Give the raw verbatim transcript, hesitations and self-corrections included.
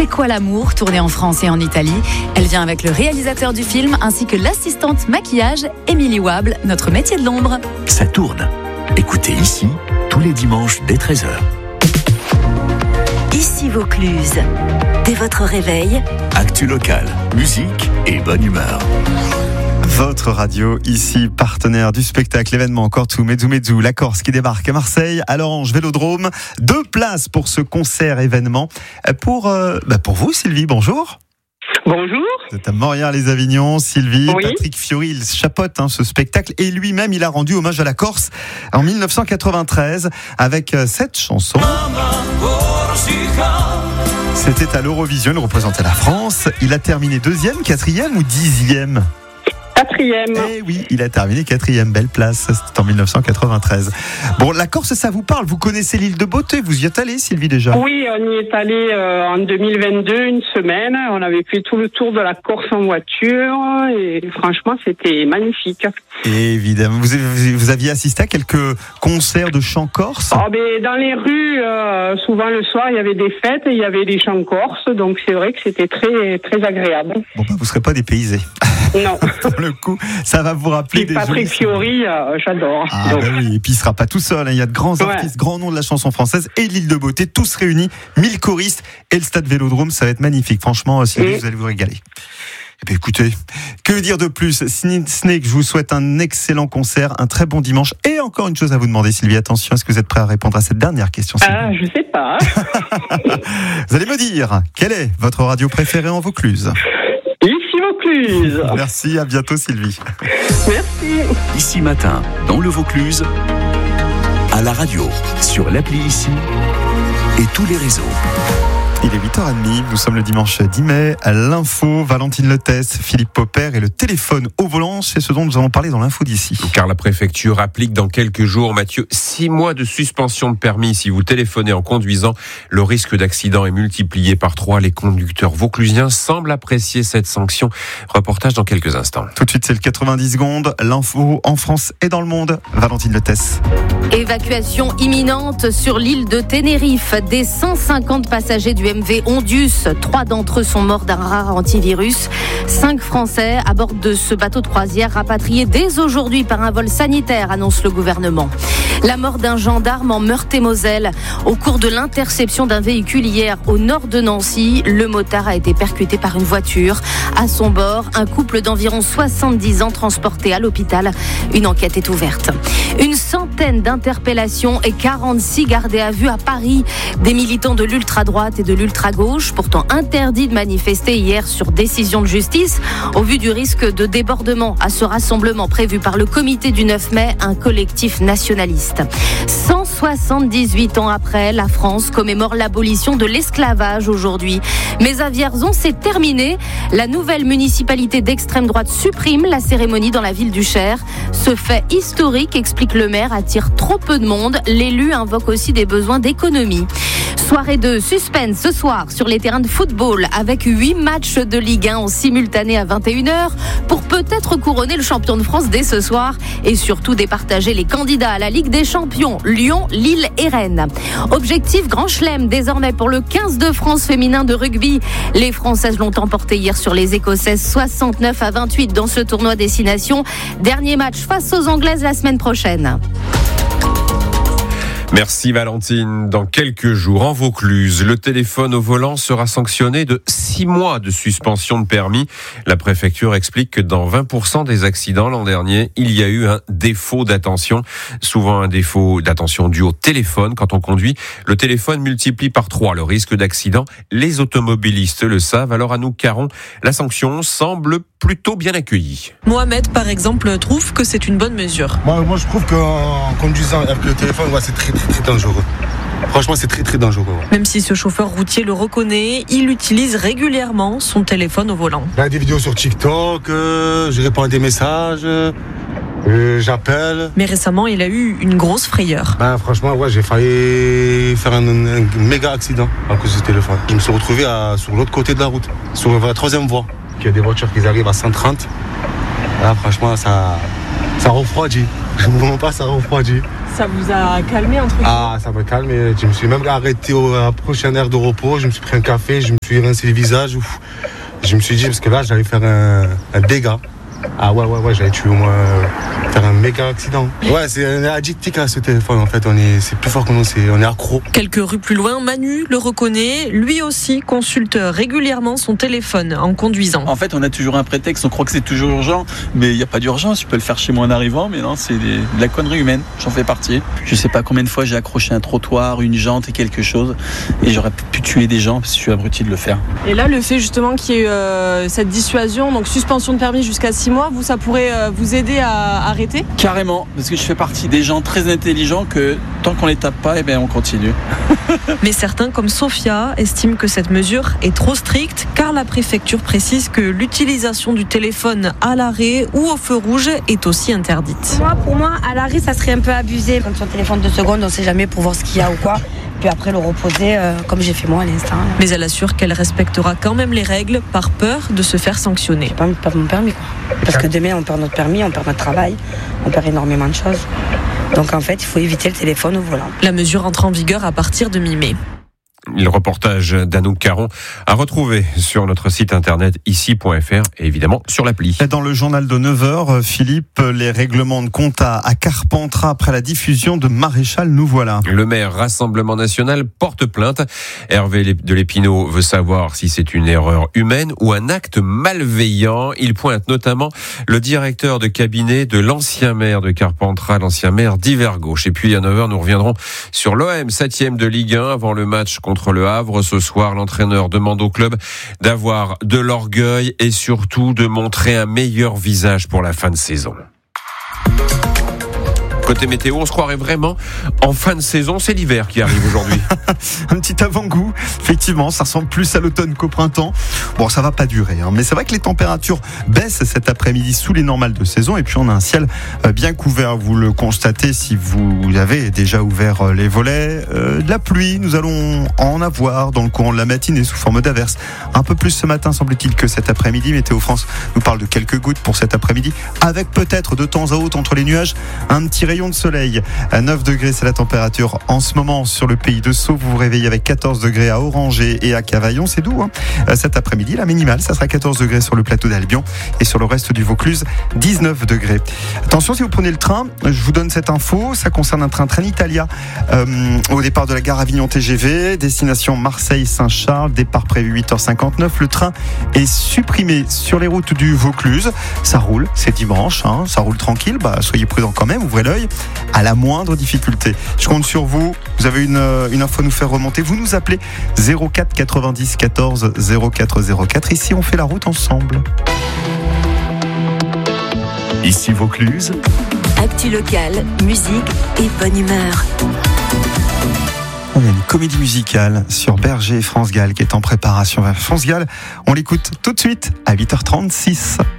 quoi l'amour, tourné en France et en Italie. Elle vient avec le réalisateur du film ainsi que l'assistante maquillage, Émilie Wable, notre métier de l'ombre. Ça tourne. Écoutez ici, tous les dimanches dès treize heures. Ici Vaucluse. Dès votre réveil, Actu locale, musique et bonne humeur. Votre radio, ici, partenaire du spectacle événement Cortou Mezzu Mezzu, la Corse qui débarque à Marseille, à l'Orange Vélodrome. Deux places pour ce concert événement. Pour, euh, bah pour vous, Sylvie, bonjour. Bonjour. Vous êtes à Montréal-les-Avignon, Sylvie. Oui. Patrick Fiori, il chapeaute hein, ce spectacle et lui-même, il a rendu hommage à la Corse en dix-neuf cent quatre-vingt-treize avec euh, cette chanson. C'était à l'Eurovision, il représentait la France. Il a terminé deuxième, quatrième ou dixième ? Quatrième. Eh oui, il a terminé quatrième, belle place, c'était en dix-neuf cent quatre-vingt-treize. Bon, la Corse, ça vous parle, vous connaissez l'île de Beauté, vous y êtes allé, Sylvie, déjà ? Oui, on y est allé euh, en deux mille vingt-deux, une semaine. On avait fait tout le tour de la Corse en voiture et franchement, c'était magnifique. Et évidemment, vous, vous aviez assisté à quelques concerts de chants corse ? Oh, ben, dans les rues, euh, souvent le soir, il y avait des fêtes et il y avait des chants corses, donc c'est vrai que c'était très, très agréable. Bon, bah, vous ne serez pas dépaysé. Non. Pour le coup, ça va vous rappeler Et des Patrick jolis... Fiori, euh, j'adore. Ah Donc. bah oui, et puis il sera pas tout seul, hein. Il y a de grands artistes, Ouais. grands noms de la chanson française et l'île de Beauté, tous réunis, mille choristes et le stade Vélodrome, ça va être magnifique. Franchement, Sylvie, Et... vous allez vous régaler. Eh bien, écoutez, que dire de plus ? Snake, je vous souhaite un excellent concert, un très bon dimanche. Et encore une chose à vous demander, Sylvie, attention, est-ce que vous êtes prêt à répondre à cette dernière question, Sylvie ? Ah, je sais pas. Vous allez me dire, quelle est votre radio préférée en Vaucluse ? Ici Vaucluse. Merci, à bientôt, Sylvie. Merci. Ici matin, dans le Vaucluse, à la radio, sur l'appli Ici et tous les réseaux. Il est huit heures trente, nous sommes le dimanche dix mai, à l'info, Valentine Letès, Philippe Popper et le téléphone au volant, c'est ce dont nous allons parler dans l'info d'ici. Car la préfecture applique dans quelques jours, Mathieu, six mois de suspension de permis si vous téléphonez en conduisant. Le risque d'accident est multiplié par trois. Les conducteurs vauclusiens semblent apprécier cette sanction. Reportage dans quelques instants. Tout de suite, c'est le quatre-vingt-dix secondes, l'info en France et dans le monde. Valentine Letès. Évacuation imminente sur l'île de Tenerife. Des cent cinquante passagers du M V Ondius, trois d'entre eux sont morts d'un rare antivirus. Cinq Français à bord de ce bateau de croisière rapatriés dès aujourd'hui par un vol sanitaire, annonce le gouvernement. La mort d'un gendarme en Meurthe-et-Moselle. Au cours de l'interception d'un véhicule hier au nord de Nancy, le motard a été percuté par une voiture. À son bord, un couple d'environ soixante-dix ans transporté à l'hôpital. Une enquête est ouverte. Une centaine d'interpellations et quarante-six gardés à vue à Paris. Des militants de l'ultra-droite et de l'ultra-gauche, pourtant interdits de manifester hier sur décision de justice, au vu du risque de débordement à ce rassemblement prévu par le comité du neuf mai, un collectif nationaliste. cent soixante-dix-huit ans après, la France commémore l'abolition de l'esclavage aujourd'hui. Mais à Vierzon, c'est terminé. La nouvelle municipalité d'extrême droite supprime la cérémonie dans la ville du Cher. Ce fait historique, explique le maire, attire trop peu de monde. L'élu invoque aussi des besoins d'économie. Soirée de suspense ce soir sur les terrains de football avec huit matchs de Ligue un en simultané à vingt et une heures pour peut-être couronner le champion de France dès ce soir et surtout départager les candidats à la Ligue des Champions, Lyon, Lille et Rennes. Objectif Grand Chelem désormais pour le quinze de France féminin de rugby. Les Françaises l'ont emporté hier sur les Écossaises soixante-neuf à vingt-huit dans ce tournoi Destination. Dernier match face aux Anglaises la semaine prochaine. Merci Valentine. Dans quelques jours, en Vaucluse, le téléphone au volant sera sanctionné de six mois de suspension de permis. La préfecture explique que dans vingt pour cent des accidents l'an dernier, il y a eu un défaut d'attention. Souvent un défaut d'attention dû au téléphone. Quand on conduit, le téléphone multiplie par trois le risque d'accident. Les automobilistes le savent. Alors Anouk Caron, la sanction semble plutôt bien accueillie. Mohamed, par exemple, trouve que c'est une bonne mesure. Moi, moi je trouve qu'en conduisant avec le téléphone, ouais, c'est très, très, très dangereux. Franchement, c'est très, très dangereux. Ouais. Même si ce chauffeur routier le reconnaît, il utilise régulièrement son téléphone au volant. Il y a des vidéos sur TikTok, euh, je réponds à des messages, euh, j'appelle. Mais récemment, il a eu une grosse frayeur. Ben, franchement, ouais, j'ai failli faire un, un, un méga accident à cause du téléphone. Je me suis retrouvé à, sur l'autre côté de la route, sur la troisième voie. Il y a des voitures qui arrivent à cent trente. Là, franchement, ça, ça refroidit. Je ne vous mens pas, ça refroidit. Ça vous a calmé entre guillemets? Ah, ça m'a calmé. Je me suis même arrêté au- à la prochaine heure de repos. Je me suis pris un café, je me suis rincé le visage. Ouf. Je me suis dit, parce que là, j'allais faire un, un dégât. Ah ouais, ouais, ouais, j'allais tuer au moins, euh, faire un méga accident. Ouais, c'est un addictif à ce téléphone, en fait. On est, c'est plus fort que nous, c'est, on est accro. Quelques rues plus loin, Manu le reconnaît. Lui aussi consulte régulièrement son téléphone en conduisant. En fait, on a toujours un prétexte, on croit que c'est toujours urgent, mais il n'y a pas d'urgence. Je peux le faire chez moi en arrivant, mais non, c'est des- de la connerie humaine. J'en fais partie. Je sais pas combien de fois j'ai accroché un trottoir, une jante et quelque chose, et j'aurais pu tuer des gens parce que je suis abruti de le faire. Et là, le fait justement qu'il y ait euh, cette dissuasion, donc suspension de permis jusqu'à six mois, vous, ça pourrait euh, vous aider à arrêter? Carrément, parce que je fais partie des gens très intelligents que tant qu'on les tape pas, eh ben on continue. Mais certains, comme Sophia, estiment que cette mesure est trop stricte, car la préfecture précise que l'utilisation du téléphone à l'arrêt ou au feu rouge est aussi interdite. Moi, pour moi, à l'arrêt, ça serait un peu abusé. Comme son téléphone deux secondes, on ne sait jamais pour voir ce qu'il y a ou quoi. Puis après, le reposer, euh, comme j'ai fait moi à l'instant. Mais elle assure qu'elle respectera quand même les règles par peur de se faire sanctionner. J'ai pas envie de perdre mon permis, quoi. Parce que demain, on perd notre permis, on perd notre travail, on perd énormément de choses. Donc en fait, il faut éviter le téléphone au volant. La mesure entre en vigueur à partir de mi-mai. Le reportage d'Anouk Caron à retrouver sur notre site internet ici point f r et évidemment sur l'appli. Dans le journal de neuf heures, Philippe, les règlements de compte à, à Carpentras après la diffusion de Maréchal, nous voilà. Le maire Rassemblement National porte plainte. Hervé de l'Épinot veut savoir si c'est une erreur humaine ou un acte malveillant. Il pointe notamment le directeur de cabinet de l'ancien maire de Carpentras, l'ancien maire d'Hiver-Gauche. Et puis à neuf heures, nous reviendrons sur l'O M, septième de Ligue un avant le match contre le Havre. Ce soir, l'entraîneur demande au club d'avoir de l'orgueil et surtout de montrer un meilleur visage pour la fin de saison. Côté météo, on se croirait vraiment en fin de saison. C'est l'hiver qui arrive aujourd'hui. Un petit avant-goût. Effectivement, ça ressemble plus à l'automne qu'au printemps. Bon, ça va pas durer, hein, mais c'est vrai que les températures baissent cet après-midi sous les normales de saison. Et puis, on a un ciel bien couvert. Vous le constatez si vous avez déjà ouvert les volets. Euh, de la pluie, nous allons en avoir dans le courant de la matinée sous forme d'averses. Un peu plus ce matin, semble-t-il, que cet après-midi. Météo France nous parle de quelques gouttes pour cet après-midi, avec peut-être de temps à autre entre les nuages un petit rayon de soleil. À neuf degrés, c'est la température en ce moment sur le pays de Sceaux. Vous vous réveillez avec quatorze degrés à Orangé et à Cavaillon. C'est doux, hein. Cet après-midi, la minimale, ça sera quatorze degrés sur le plateau d'Albion et sur le reste du Vaucluse, dix-neuf degrés. Attention, si vous prenez le train, je vous donne cette info. Ça concerne un train Trenitalia euh, au départ de la gare Avignon T G V, destination Marseille-Saint-Charles, départ prévu huit heures cinquante-neuf. Le train est supprimé sur les routes du Vaucluse. Ça roule, c'est dimanche, hein, ça roule tranquille. Bah, soyez prudents quand même, ouvrez l'œil à la moindre difficulté. Je compte sur vous. Vous avez une, une info à nous faire remonter. Vous nous appelez zéro quatre quatre-vingt-dix quatorze zéro quatre zéro quatre. Ici, on fait la route ensemble. Ici Vaucluse. Actu locale, musique et bonne humeur. On a une comédie musicale sur Berger et France Gall qui est en préparation. France Gall, on l'écoute tout de suite à huit heures trente-six.